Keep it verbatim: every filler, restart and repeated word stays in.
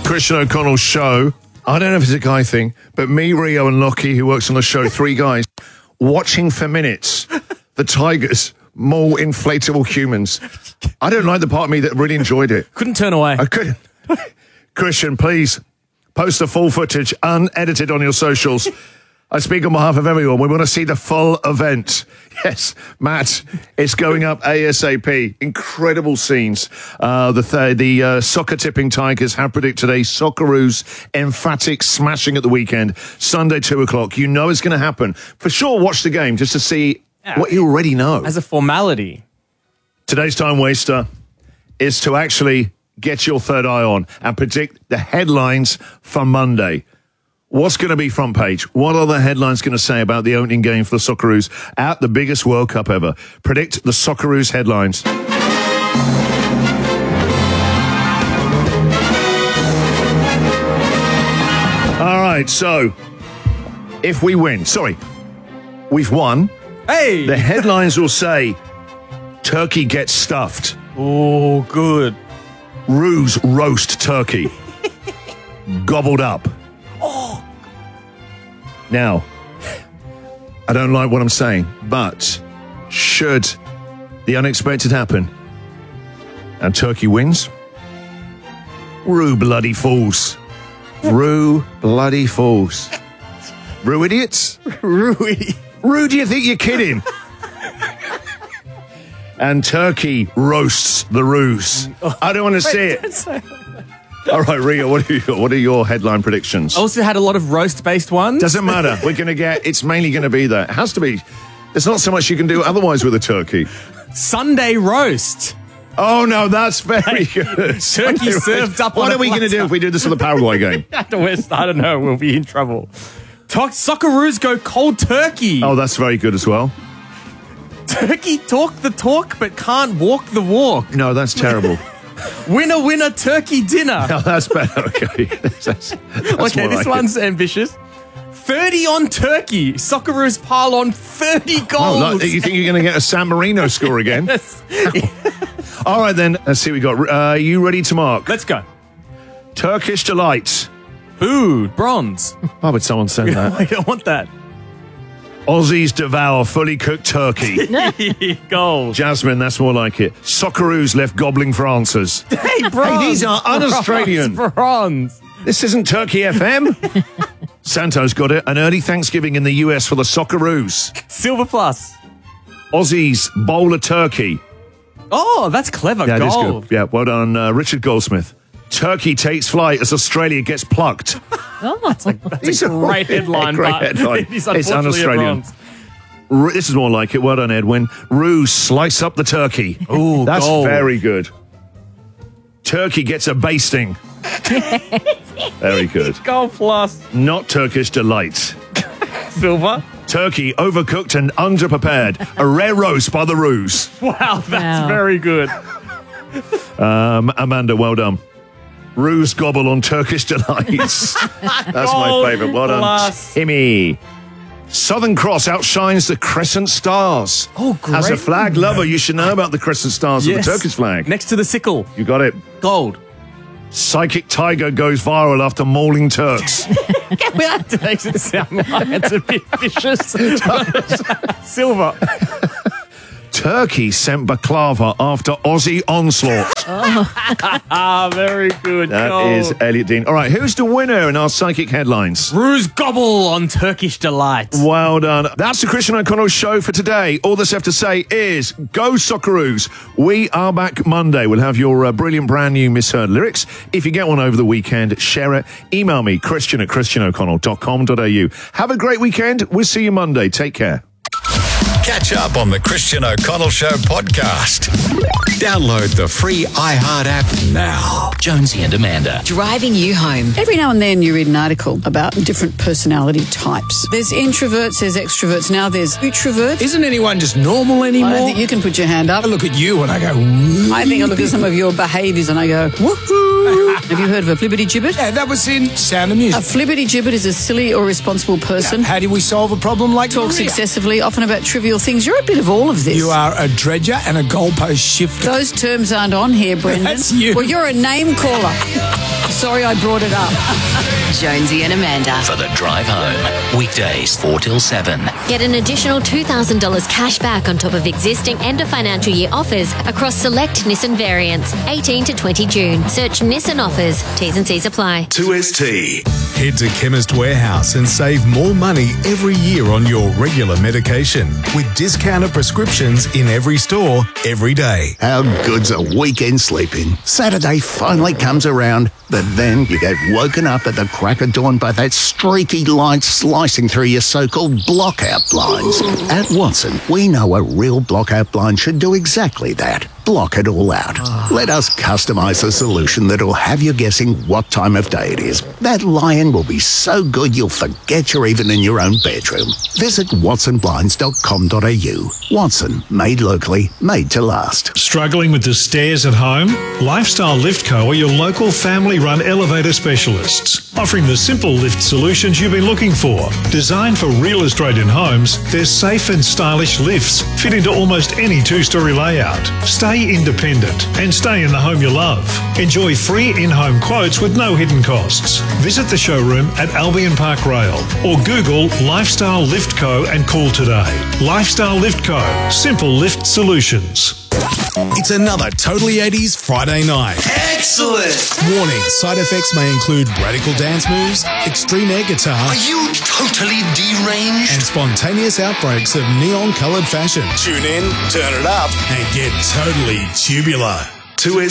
Christian O'Connell show. I don't know if it's a guy thing, but me, Rio, and Lockie, who works on the show, three guys, watching for minutes the Tigers maul inflatable humans. I don't like the part of me that really enjoyed it. Couldn't turn away. I couldn't. Christian, please post the full footage unedited on your socials. I speak on behalf of everyone. We want to see the full event. Yes, Matt, it's going up ASAP. Incredible scenes. Uh, the th- the uh, soccer tipping Tigers have predicted a Socceroos emphatic smashing at the weekend. Sunday, two o'clock. You know it's going to happen. For sure, watch the game just to see yeah. what you already know. As a formality. Today's time waster is to actually get your third eye on and predict the headlines for Monday. What's going to be front page? What are the headlines going to say about the opening game for the Socceroos at the biggest World Cup ever? Predict the Socceroos headlines. All right, so if we win, sorry, we've won. Hey! The headlines will say, Turkey gets stuffed. Oh, good. Roos roast turkey. Gobbled up. Oh. Now, I don't like what I'm saying, but should the unexpected happen and Turkey wins, Roo bloody fools. Roo bloody fools. Roo idiots? Roo Roo, do you think you're kidding? And Turkey roasts the Roos. I don't want to see it. All right, Rio, what are, your, what are your headline predictions? I also had a lot of roast-based ones. Doesn't matter. We're going to get, it's mainly going to be that. It has to be. There's not so much you can do otherwise with a turkey. Sunday roast. Oh, no, that's very good. Turkey served up on What a are we going to do if we do this for the Paraguay game? I don't know. We'll be in trouble. Talk, Socceroos go cold turkey. Oh, that's very good as well. Turkey talk the talk but can't walk the walk. No, that's terrible. Winner, winner, turkey dinner. No, that's better. Okay. That's, that's okay, this like one's it. ambitious. thirty on turkey. Socceroos pile on thirty goals. Oh, look, you think you're going to get a San Marino score again? Yes. All right, then. Let's see what we got. Uh, are you ready to mark? Let's go. Turkish delight. Food. Bronze. Why would someone send that? I don't want that. Aussies devour fully cooked turkey. Gold. Jasmine, that's more like it. Socceroos left gobbling for answers. Hey, bronze. Hey, these are un-Australian. Bronze. bronze. This isn't Turkey F M. Santos got it. An early Thanksgiving in the U S for the Socceroos. Silver plus. Aussies bowl a turkey. Oh, that's clever. Yeah, Gold. it is good. Yeah, well done, uh, Richard Goldsmith. Turkey takes flight as Australia gets plucked. Oh, That's a, that's a great headline. Great but headline. It is It's un-Australian. bronze. R- this is more like it. Well done, Edwin. Roos slice up the turkey. Ooh, that's gold. very good. Turkey gets a basting. Very good. Gold plus. Not Turkish delight. Silver. Turkey overcooked and underprepared. A rare roast by the Roos. Wow, that's Wow. very good. Um, Amanda, well done. Roos gobble on Turkish delights. That's Gold my favourite. Well done. plus. Timmy. Southern Cross outshines the Crescent Stars. Oh, great. As a flag lover, you should know about the Crescent Stars Yes. of the Turkish flag. Next to the sickle. You got it. Gold. Psychic tiger goes viral after mauling Turks. That makes it sound like it's a bit vicious. Silver. Turkey sent baklava after Aussie onslaught. Ah, very good. That Gold. is Elliot Dean. All right, who's the winner in our psychic headlines? Roos gobble on Turkish delight. Well done. That's the Christian O'Connell show for today. All that's left to say is go Socceroos. We are back Monday. We'll have your uh, brilliant brand new misheard lyrics. If you get one over the weekend, share it. Email me, christian at christian o'connell dot com dot a u. Have a great weekend. We'll see you Monday. Take care. Catch up on the Christian O'Connell Show podcast. Download the free iHeart app now. Jonesy and Amanda. Driving you home. Every now and then you read an article about different personality types. There's introverts, there's extroverts, now there's utroverts. Isn't anyone just normal anymore? I don't think you can put your hand up. I look at you and I go, woo. I think I look at some of your behaviours and I go, woohoo. Have you heard of a flibbity gibbet? Yeah, that was in Sound of A Music. flibbity gibbet is a silly or responsible person. How do we solve a problem like Talks Maria? excessively, often about trivial things. You're a bit of all of this. You are a dredger and a goalpost shifter. Those terms aren't on here, Brendan. That's you. Well, you're a name caller. Sorry I brought it up. Jonesy and Amanda. For the drive home. Weekdays four till seven. Get an additional two thousand dollars cash back on top of existing end of financial year offers across select Nissan variants. eighteen to twenty June. Search Nissan offers. T's and C's apply. two S T. Head to Chemist Warehouse and save more money every year on your regular medication with discounted prescriptions in every store every day. How good's a weekend sleeping? Saturday finally comes around, but then you get woken up at the crack of dawn by that streaky light slicing through your so-called blockout blinds. At Watson, we know a real blockout blind should do exactly that. Block it all out. Let us customise a solution that'll have you guessing what time of day it is. That lion will be so good you'll forget you're even in your own bedroom. Visit watson blinds dot com dot a u. Watson, made locally, made to last. Struggling with the stairs at home? Lifestyle Lift Co are your local family-run elevator specialists, offering the simple lift solutions you've been looking for. Designed for real Australian homes, their safe and stylish lifts fit into almost any two-storey layout. Stay independent and stay in the home you love. Enjoy free in-home quotes with no hidden costs. Visit the showroom at Albion Park Rail or Google Lifestyle Lift Co and call today. Lifestyle Lift Co. Simple lift solutions. It's another Totally eighties Friday night. Excellent! Warning, side effects may include radical dance moves, extreme air guitar, Are you totally deranged? and spontaneous outbreaks of neon-coloured fashion. Tune in, turn it up, and get totally tubular. two S T.